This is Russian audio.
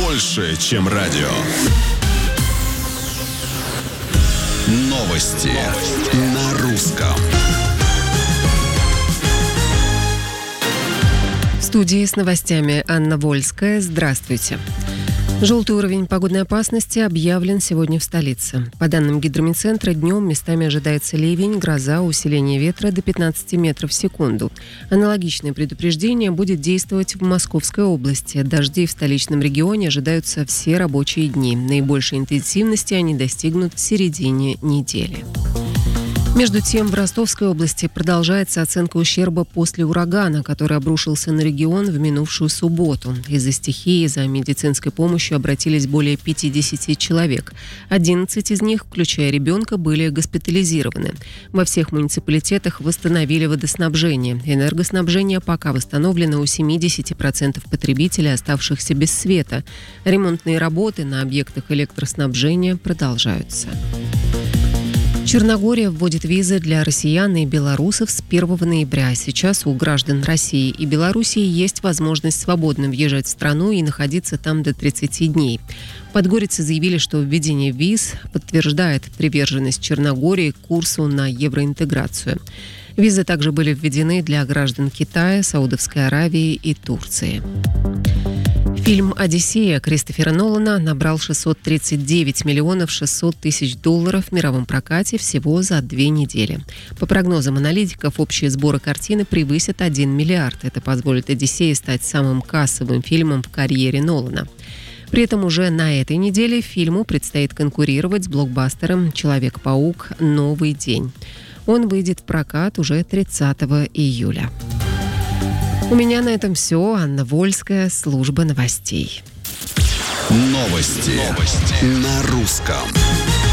больше, чем радио. Новости на русском. В студии с новостями Анна Вольская. Здравствуйте. Желтый уровень погодной опасности объявлен сегодня в столице. По данным Гидромедцентра, днем местами ожидается ливень, гроза, усиление ветра до 15 метров в секунду. Аналогичное предупреждение будет действовать в Московской области. Дожди в столичном регионе ожидаются все рабочие дни. Наибольшей интенсивности они достигнут в середине недели. Между тем, в Ростовской области продолжается оценка ущерба после урагана, который обрушился на регион в минувшую субботу. Из-за стихии за медицинской помощью обратились более 50 человек. 11 из них, включая ребенка, были госпитализированы. Во всех муниципалитетах восстановили водоснабжение. Энергоснабжение пока восстановлено у 70% потребителей, оставшихся без света. Ремонтные работы на объектах электроснабжения продолжаются. Черногория вводит визы для россиян и белорусов с 1 ноября. Сейчас у граждан России и Белоруссии есть возможность свободно въезжать в страну и находиться там до 30 дней. Подгорцы заявили, что введение виз подтверждает приверженность Черногории к курсу на евроинтеграцию. Визы также были введены для граждан Китая, Саудовской Аравии и Турции. Фильм «Одиссея» Кристофера Нолана набрал 639 миллионов 600 тысяч долларов в мировом прокате всего за 2 недели. По прогнозам аналитиков, общие сборы картины превысят 1 миллиард. Это позволит «Одиссее» стать самым кассовым фильмом в карьере Нолана. При этом уже на этой неделе фильму предстоит конкурировать с блокбастером «Человек-паук. Новый день». Он выйдет в прокат уже 30 июля. У меня на этом все. Анна Вольская, служба новостей. Новости на русском.